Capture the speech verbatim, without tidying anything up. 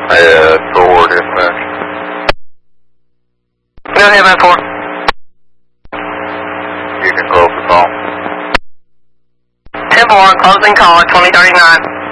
Uh, four dispatch. Go ahead, man, four. You can close the call. ten four, closing call at twenty thirty-nine.